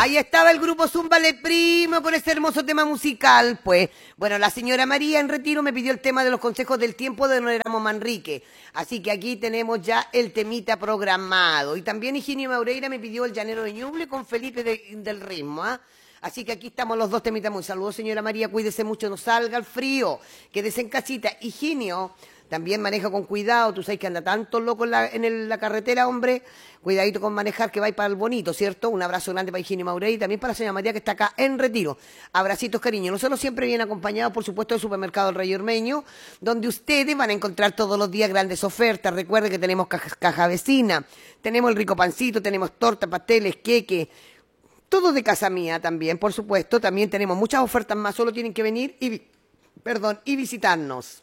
Ahí estaba el grupo Zúmbale Primo con ese hermoso tema musical. Pues, bueno, la señora María en retiro me pidió el tema de los consejos del tiempo de Don Erasmo Manrique. Así que aquí tenemos ya el temita programado. Y también Higinio Maureira me pidió el Llanero de Ñuble con Felipe del Ritmo, ¿ah? Así que aquí estamos los dos temitas muy. Saludos, señora María, cuídese mucho, no salga al frío, quédese en casita. Higinio, también maneja con cuidado, tú sabes que anda tanto loco en la carretera, hombre. Cuidadito con manejar que va a ir para el bonito, ¿cierto? Un abrazo grande para Higinio Maurey y también para la señora María que está acá en retiro. Abracitos, cariño. Nosotros siempre bien acompañados, por supuesto, del supermercado El Rey Ormeño, donde ustedes van a encontrar todos los días grandes ofertas. Recuerden que tenemos caja vecina, tenemos el rico pancito, tenemos torta, pasteles, queque. Todo de casa mía también, por supuesto. También tenemos muchas ofertas más. Solo tienen que venir y visitarnos.